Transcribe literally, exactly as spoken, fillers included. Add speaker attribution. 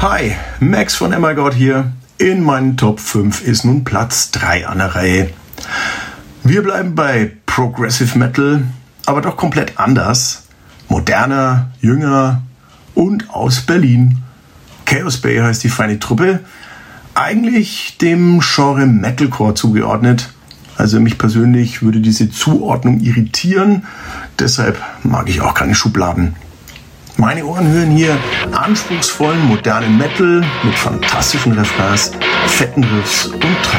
Speaker 1: Hi, Max von Oh My God hier. In meinen Top fünf ist nun Platz drei an der Reihe. Wir bleiben bei Progressive Metal, aber doch komplett anders. Moderner, jünger und aus Berlin. Chaos Bay heißt die feine Truppe. Eigentlich dem Genre Metalcore zugeordnet. Also mich persönlich würde diese Zuordnung irritieren. Deshalb mag ich auch keine Schubladen. Meine Ohren hören hier anspruchsvollen modernen Metal mit fantastischen Refrains, fetten Riffs und